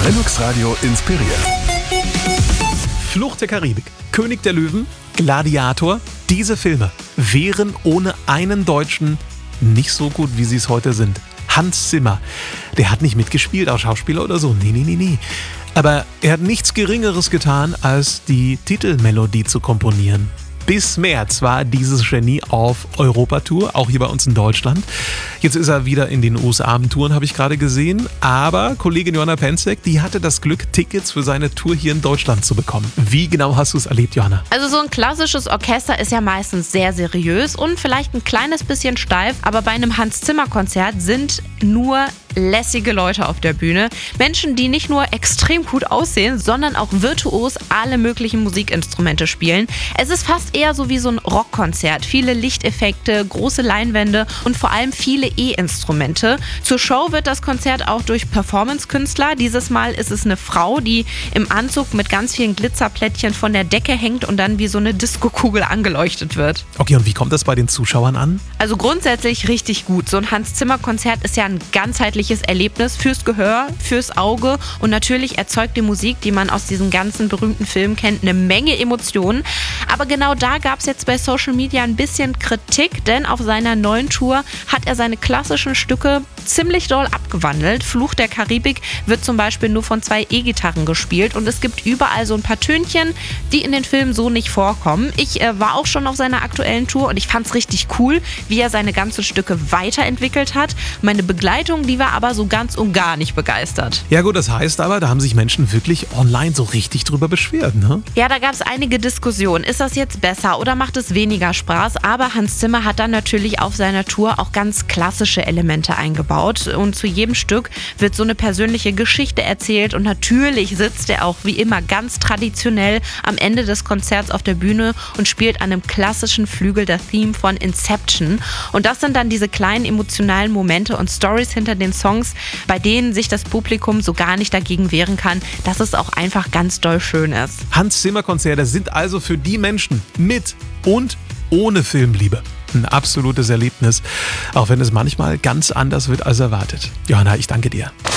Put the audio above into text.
Lennox Radio inspiriert. Flucht der Karibik, König der Löwen, Gladiator. Diese Filme wären ohne einen Deutschen nicht so gut, wie sie es heute sind. Hans Zimmer, der hat nicht mitgespielt als Schauspieler oder so. Nee. Aber er hat nichts Geringeres getan, als die Titelmelodie zu komponieren. Bis März war dieses Genie auf Europatour, auch hier bei uns in Deutschland. Jetzt ist er wieder in den USA am Touren, habe ich gerade gesehen. Aber Kollegin Johanna Penzek, die hatte das Glück, Tickets für seine Tour hier in Deutschland zu bekommen. Wie genau hast du es erlebt, Johanna? Also so ein klassisches Orchester ist ja meistens sehr seriös und vielleicht ein kleines bisschen steif. Aber bei einem Hans-Zimmer-Konzert sind nur lässige Leute auf der Bühne. Menschen, die nicht nur extrem gut aussehen, sondern auch virtuos alle möglichen Musikinstrumente spielen. Es ist fast eher so wie so ein Rockkonzert. Viele Lichteffekte, große Leinwände und vor allem viele E-Instrumente. Zur Show wird das Konzert auch durch Performance-Künstler. Dieses Mal ist es eine Frau, die im Anzug mit ganz vielen Glitzerplättchen von der Decke hängt und dann wie so eine Diskokugel angeleuchtet wird. Okay, und wie kommt das bei den Zuschauern an? Also grundsätzlich richtig gut. So ein Hans-Zimmer-Konzert ist ja ein ganzheitliches Erlebnis fürs Gehör, fürs Auge und natürlich erzeugt die Musik, die man aus diesen ganzen berühmten Filmen kennt, eine Menge Emotionen. Aber genau da gab es jetzt bei Social Media ein bisschen Kritik, denn auf seiner neuen Tour hat er seine klassischen Stücke ziemlich doll abgewandelt. Fluch der Karibik wird zum Beispiel nur von 2 E-Gitarren gespielt und es gibt überall so ein paar Tönchen, die in den Filmen so nicht vorkommen. Ich war auch schon auf seiner aktuellen Tour und ich fand es richtig cool, wie er seine ganzen Stücke weiterentwickelt hat. Meine Begleitung, die war aber so ganz und gar nicht begeistert. Ja gut, das heißt aber, da haben sich Menschen wirklich online so richtig drüber beschwert, ne? Ja, da gab es einige Diskussionen. Ist das jetzt besser oder macht es weniger Spaß? Aber Hans Zimmer hat dann natürlich auf seiner Tour auch ganz klassische Elemente eingebaut. Und zu jedem Stück wird so eine persönliche Geschichte erzählt. Und natürlich sitzt er auch wie immer ganz traditionell am Ende des Konzerts auf der Bühne und spielt an einem klassischen Flügel das Theme von Inception. Und das sind dann diese kleinen emotionalen Momente und Stories hinter den Songs, bei denen sich das Publikum so gar nicht dagegen wehren kann, dass es auch einfach ganz doll schön ist. Hans-Zimmer-Konzerte sind also für die Menschen mit und ohne Filmliebe ein absolutes Erlebnis, auch wenn es manchmal ganz anders wird als erwartet. Johanna, ich danke dir.